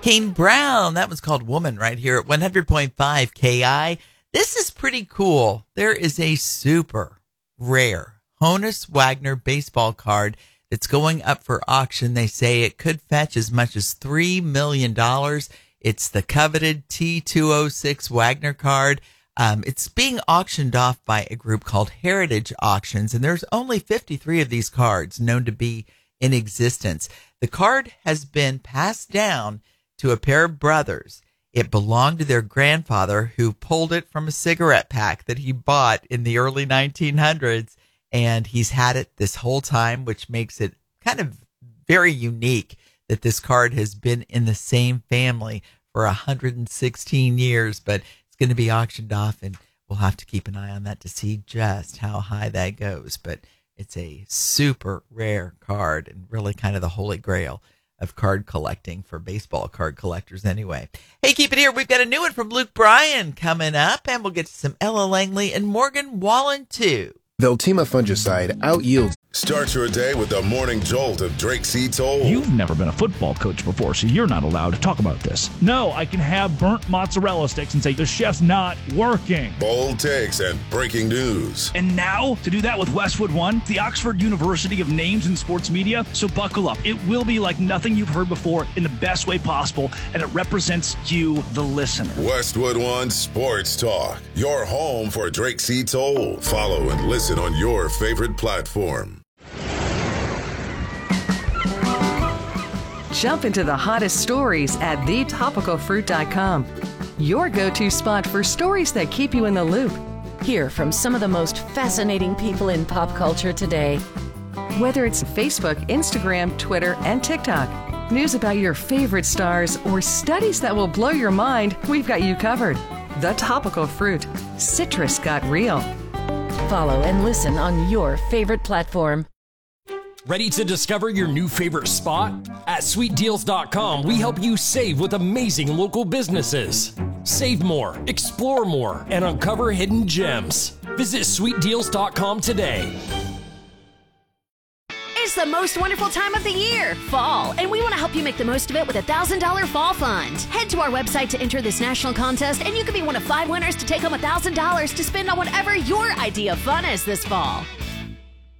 Kane Brown. That was called Woman right here at 100.5 KI. This is pretty cool. There is a super rare Honus Wagner baseball card that's going up for auction. They say it could fetch as much as $3 million. It's the coveted T206 Wagner card. It's being auctioned off by a group called Heritage Auctions, and there's only 53 of these cards known to be in existence. The card has been passed down to a pair of brothers. It belonged to their grandfather, who pulled it from a cigarette pack that he bought in the early 1900s, and he's had it this whole time, which makes it kind of very unique that this card has been in the same family for 116 years, but it's going to be auctioned off, and we'll have to keep an eye on that to see just how high that goes. But it's a super rare card and really kind of the holy grail of card collecting for baseball card collectors anyway. Hey, keep it here. We've got a new one from Luke Bryan coming up, and we'll get to some Ella Langley and Morgan Wallen too. Veltima fungicide out-yields. Start your day with the morning jolt of Drake C. Toll. You've never been a football coach before, so you're not allowed to talk about this. No, I can have burnt mozzarella sticks and say the chef's not working. Bold takes and breaking news. And now, to do that with Westwood One, the Oxford University of Names in Sports Media. So buckle up. It will be like nothing you've heard before in the best way possible, and it represents you, the listener. Westwood One Sports Talk, your home for Drake C. Toll. Follow and listen on your favorite platform. Jump into the hottest stories at thetopicalfruit.com. Your go-to spot for stories that keep you in the loop. Hear from some of the most fascinating people in pop culture today. Whether it's Facebook, Instagram, Twitter, and TikTok, news about your favorite stars, or studies that will blow your mind, we've got you covered. The Topical Fruit. Citrus got real. Follow and listen on your favorite platform. Ready to discover your new favorite spot? At sweetdeals.com, we help you save with amazing local businesses. Save more, explore more, and uncover hidden gems. Visit sweetdeals.com today. It's the most wonderful time of the year, fall, and we want to help you make the most of it with a $1,000 fall fund. Head to our website to enter this national contest, and you could be one of 5 winners to take home $1,000 to spend on whatever your idea of fun is this fall.